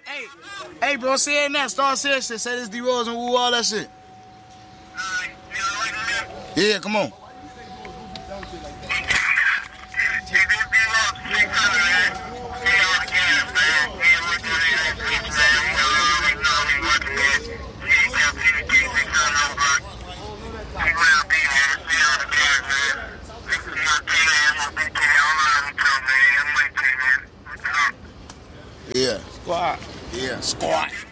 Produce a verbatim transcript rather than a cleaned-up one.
Hey, hey, bro, saying that. Start saying shit. Say this D Rose and woo all that shit. Yeah, come on. Yeah. Squat. Yeah, squat.